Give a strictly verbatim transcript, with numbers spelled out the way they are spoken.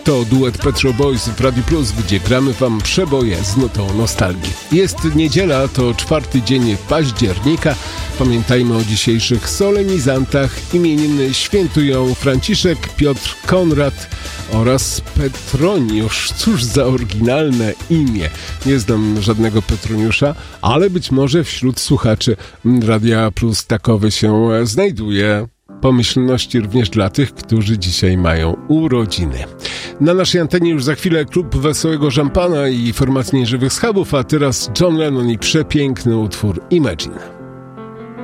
To duet Petro Boys w Radio Plus, gdzie gramy wam przeboje z nutą nostalgii. Jest niedziela, to czwarty dzień października. Pamiętajmy o dzisiejszych solenizantach. Imieniny świętują Franciszek, Piotr, Konrad oraz Petroniusz. Cóż za oryginalne imię. Nie znam żadnego Petroniusza, ale być może wśród słuchaczy Radia Plus takowy się znajduje. Pomyślności również dla tych, którzy dzisiaj mają urodziny. Na naszej antenie już za chwilę klub Wesołego Szampana i formacja Nieżywych Schabów, a teraz John Lennon i przepiękny utwór Imagine.